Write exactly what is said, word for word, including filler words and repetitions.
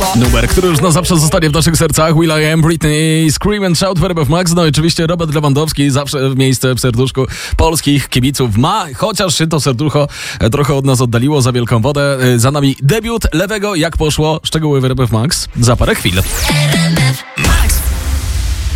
Numer, który już na zawsze zostanie w naszych sercach. Will I Am, Britney, Scream and Shout w R M F Max. No i oczywiście Robert Lewandowski zawsze w miejsce w serduszku polskich kibiców ma, chociaż się to serducho trochę od nas oddaliło za wielką wodę. Za nami debiut Lewego. Jak poszło? Szczegóły w R M F Max za parę chwil. R M F Max.